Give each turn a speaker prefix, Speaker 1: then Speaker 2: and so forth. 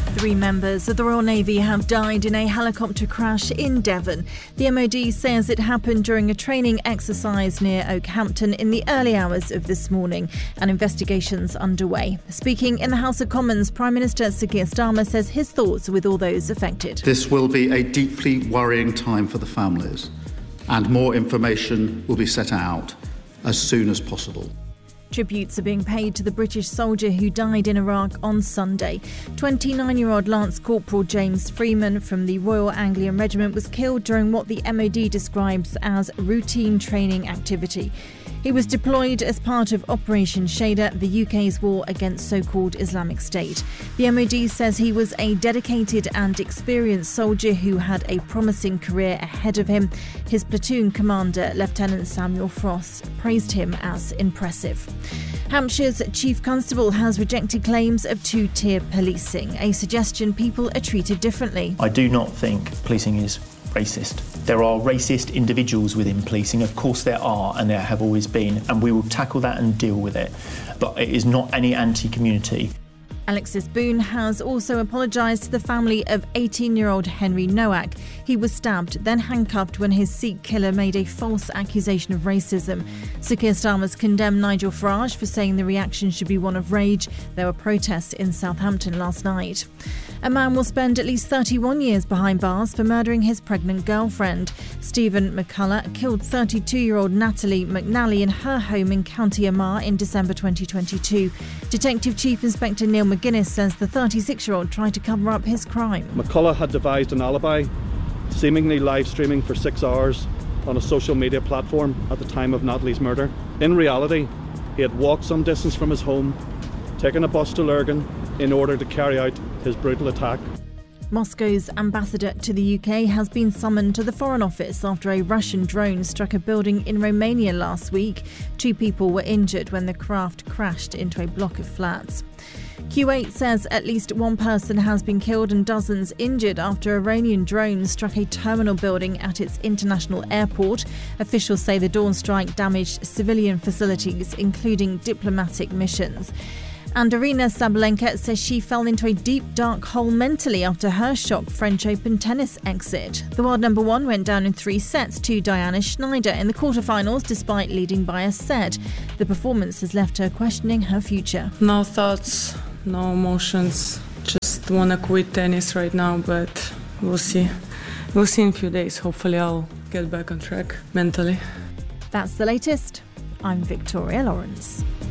Speaker 1: 3 members of the Royal Navy have died in a helicopter crash in Devon. The MOD says it happened during a training exercise near Okehampton in the early hours of this morning, and investigations underway. Speaking in the House of Commons, Prime Minister Sir Keir Starmer says his thoughts are with all those affected.
Speaker 2: This will be a deeply worrying time for the families, and more information will be set out as soon as possible.
Speaker 1: Tributes are being paid to the British soldier who died in Iraq on Sunday. 29-year-old Lance Corporal James Freeman from the Royal Anglian Regiment was killed during what the MOD describes as routine training activity. He was deployed as part of Operation Shader, the UK's war against so-called Islamic State. The MOD says he was a dedicated and experienced soldier who had a promising career ahead of him. His platoon commander, Lieutenant Samuel Frost, praised him as impressive. Hampshire's Chief Constable has rejected claims of two-tier policing, a suggestion people are treated differently.
Speaker 3: I do not think policing is racist. There are racist individuals within policing, of course there are, and there have always been, and we will tackle that and deal with it. But it is not any anti-community.
Speaker 1: Alexis Boone has also apologised to the family of 18-year-old Henry Nowak. He was stabbed, then handcuffed when his Sikh killer made a false accusation of racism. Sir Keir Starmer's condemned Nigel Farage for saying the reaction should be one of rage. There were protests in Southampton last night. A man will spend at least 31 years behind bars for murdering his pregnant girlfriend. Stephen McCullough killed 32-year-old Natalie McNally in her home in County Armagh in December 2022. Detective Chief Inspector Neil McGuinness says the 36-year-old tried to cover up his crime.
Speaker 4: McCullough had devised an alibi, seemingly live streaming for 6 hours on a social media platform at the time of Natalie's murder. In reality, he had walked some distance from his home, taken a bus to Lurgan in order to carry out his brutal attack.
Speaker 1: Moscow's ambassador to the UK has been summoned to the Foreign Office after a Russian drone struck a building in Romania last week. 2 people were injured when the craft crashed into a block of flats. Kuwait says at least 1 person has been killed and dozens injured after Iranian drones struck a terminal building at its international airport. Officials say the dawn strike damaged civilian facilities, including diplomatic missions. And Aryna Sabalenka says she fell into a deep, dark hole mentally after her shock French Open tennis exit. The world number 1 went down in 3 sets to Diana Schneider in the quarterfinals despite leading by a set. The performance has left her questioning her future.
Speaker 5: No thoughts, no emotions. Just want to quit tennis right now, but we'll see. We'll see in a few days. Hopefully I'll get back on track mentally.
Speaker 1: That's the latest. I'm Victoria Lawrence.